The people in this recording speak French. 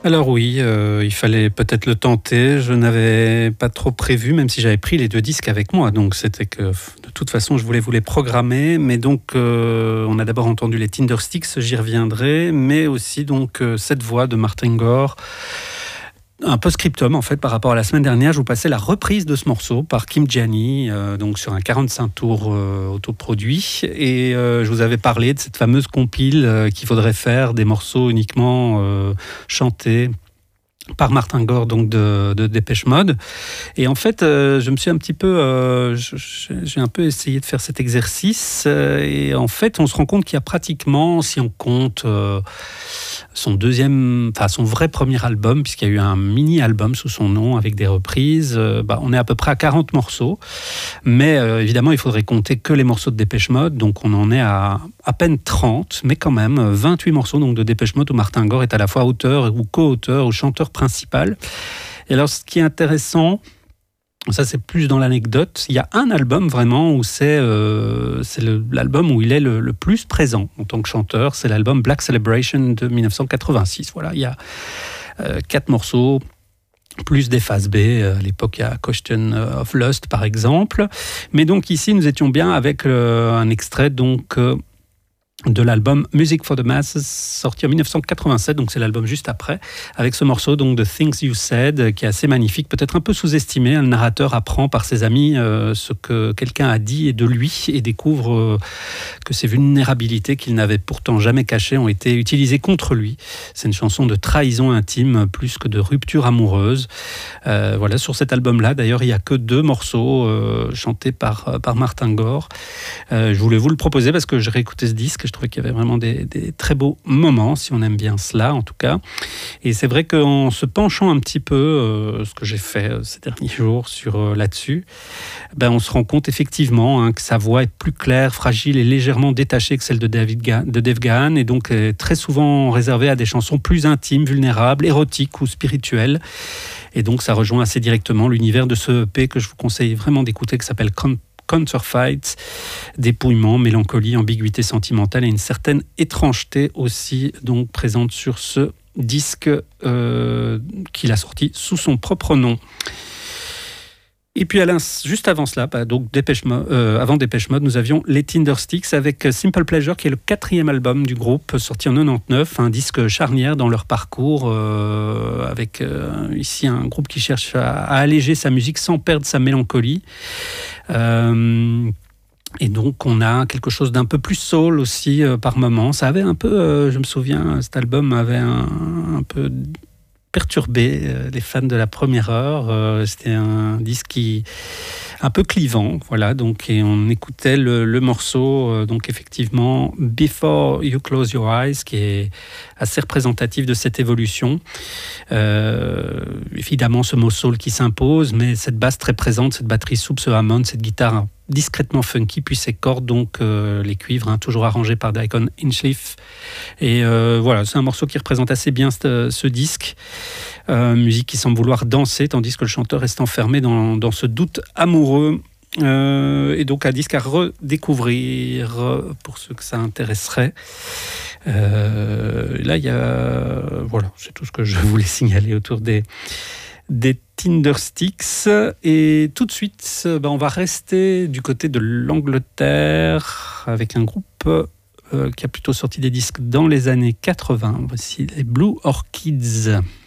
Alors oui, il fallait peut-être le tenter. Je n'avais pas trop prévu, même si j'avais pris les 2 disques avec moi. Donc c'était que, de toute façon, je voulais vous les programmer. Mais donc, on a d'abord entendu les Tindersticks, j'y reviendrai. Mais aussi donc cette voix de Martin Gore. Un post-scriptum en fait par rapport à la semaine dernière, je vous passais la reprise de ce morceau par Kim Jani, donc sur un 45 tours autoproduit, et je vous avais parlé de cette fameuse compile qu'il faudrait faire des morceaux uniquement chantés par Martin Gore, donc de Depeche Mode. Et en fait, je me suis un petit peu, j'ai un peu essayé de faire cet exercice, et en fait, on se rend compte qu'il y a pratiquement, si on compte son vrai premier album, puisqu'il y a eu un mini-album sous son nom avec des reprises, on est à peu près à 40 morceaux. Mais évidemment, il faudrait compter que les morceaux de Depeche Mode, donc on en est à peine 30, mais quand même 28 morceaux donc, de Depeche Mode où Martin Gore est à la fois auteur ou co-auteur ou chanteur principal. Et alors, ce qui est intéressant, ça c'est plus dans l'anecdote, il y a un album vraiment où c'est l'album où il est le plus présent en tant que chanteur, c'est l'album Black Celebration de 1986. Voilà, il y a 4 morceaux, plus des phases B. À l'époque, il y a Question of Lust, par exemple. Mais donc ici, nous étions bien avec un extrait donc de l'album Music for the Masses, sorti en 1987, donc c'est l'album juste après, avec ce morceau donc de Things You Said, qui est assez magnifique, peut-être un peu sous-estimé. Le narrateur apprend par ses amis ce que quelqu'un a dit et de lui, et découvre que ces vulnérabilités qu'il n'avait pourtant jamais cachées ont été utilisées contre lui. C'est une chanson de trahison intime plus que de rupture amoureuse. Voilà, sur cet album-là, d'ailleurs, il n'y a que 2 morceaux chantés par Martin Gore. Je voulais vous le proposer parce que j'ai réécouté ce disque et je trouvais qu'il y avait vraiment des très beaux moments, si on aime bien cela en tout cas. Et c'est vrai qu'en se penchant un petit peu, ce que j'ai fait ces derniers jours là-dessus, on se rend compte effectivement que sa voix est plus claire, fragile et légèrement détachée que celle de Dave Gahan, et donc très souvent réservée à des chansons plus intimes, vulnérables, érotiques ou spirituelles. Et donc ça rejoint assez directement l'univers de ce EP que je vous conseille vraiment d'écouter, qui s'appelle Counterfeit, dépouillement, mélancolie, ambiguïté sentimentale et une certaine étrangeté aussi donc présente sur ce disque qu'il a sorti sous son propre nom. Et puis juste avant cela, donc avant Depeche Mode, nous avions les Tindersticks avec Simple Pleasure, qui est le 4e album du groupe, sorti en 99, un disque charnière dans leur parcours, avec ici un groupe qui cherche à alléger sa musique sans perdre sa mélancolie. Et donc on a quelque chose d'un peu plus soul aussi par moment. Ça avait un peu, je me souviens, cet album avait un peu perturbé les fans de la première heure. C'était un disque un peu clivant, voilà. Donc, et on écoutait le morceau, donc effectivement, Before You Close Your Eyes, qui est assez représentatif de cette évolution. Évidemment, ce mot soul qui s'impose, mais cette basse très présente, cette batterie souple, ce Hammond, cette guitare discrètement funky, puis ses cordes, donc les cuivres, toujours arrangés par Daikon Inchleaf. Et voilà, c'est un morceau qui représente assez bien ce disque. Musique qui semble vouloir danser, tandis que le chanteur reste enfermé dans ce doute amoureux. Et donc un disque à redécouvrir pour ceux que ça intéresserait. Là, il y a... Voilà, c'est tout ce que je voulais signaler autour des Tindersticks. Et tout de suite, on va rester du côté de l'Angleterre avec un groupe qui a plutôt sorti des disques dans les années 80. Voici les Blue Orchids.